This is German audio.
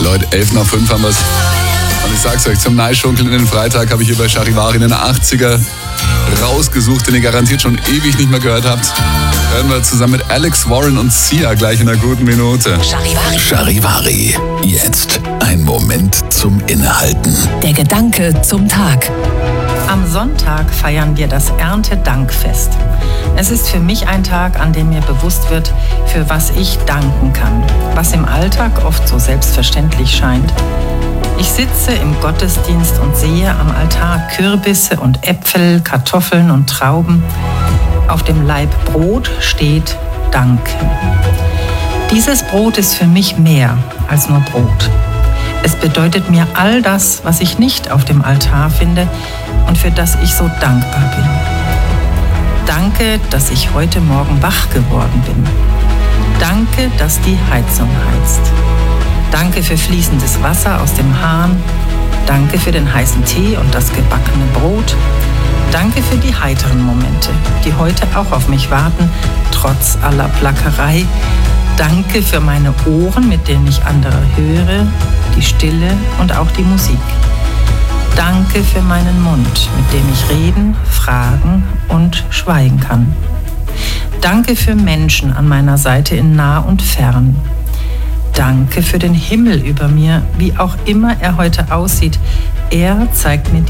Leute, 11:05 haben wir's. Und ich sag's euch, zum Neischunkeln in den Freitag habe ich hier bei Charivari einen 80er rausgesucht, den ihr garantiert schon ewig nicht mehr gehört habt. Hören wir zusammen mit Alex Warren und Sia gleich in einer guten Minute. Charivari. Jetzt ein Moment zum Innehalten. Der Gedanke zum Tag. Am Sonntag feiern wir das Erntedankfest. Es ist für mich ein Tag, an dem mir bewusst wird, für was ich danken kann, was im Alltag oft so selbstverständlich scheint. Ich sitze im Gottesdienst und sehe am Altar Kürbisse und Äpfel, Kartoffeln und Trauben. Auf dem Laib Brot steht Danke. Dieses Brot ist für mich mehr als nur Brot. Es bedeutet mir all das, was ich nicht auf dem Altar finde und für das ich so dankbar bin. Danke, dass ich heute Morgen wach geworden bin. Danke, dass die Heizung heizt. Danke für fließendes Wasser aus dem Hahn. Danke für den heißen Tee und das gebackene Brot. Danke für die heiteren Momente, die heute auch auf mich warten, trotz aller Plackerei. Danke für meine Ohren, mit denen ich andere höre, die Stille und auch die Musik. Danke für meinen Mund, mit dem ich reden, fragen und schweigen kann. Danke für Menschen an meiner Seite in nah und fern. Danke für den Himmel über mir, wie auch immer er heute aussieht. Er zeigt mir